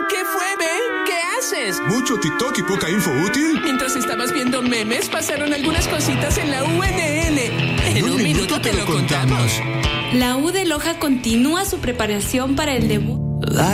¿Qué fue, Ben? ¿Qué haces? ¿Mucho TikTok y poca info útil? Mientras estabas viendo memes, pasaron algunas cositas en la UNL. En un minuto te lo contamos. La U de Loja continúa su preparación para el debut.